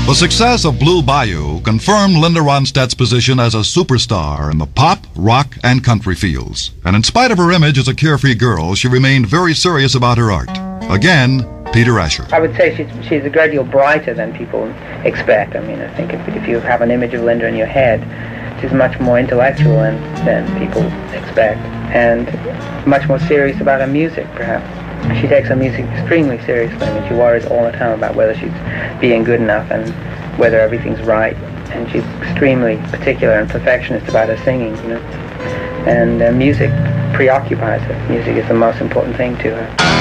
The success of Blue Bayou confirmed Linda Ronstadt's position as a superstar in the pop, rock, and country fields. And in spite of her image as a carefree girl, she remained very serious about her art. Again, Peter Asher. I would say she's a great deal brighter than people expect. I mean, I think if you have an image of Linda in your head, she's much more intellectual than people expect, and much more serious about her music, perhaps. She takes her music extremely seriously. I mean, she worries all the time about whether she's being good enough and whether everything's right. And she's extremely particular and perfectionist about her singing, you know. And music preoccupies her. Music is the most important thing to her.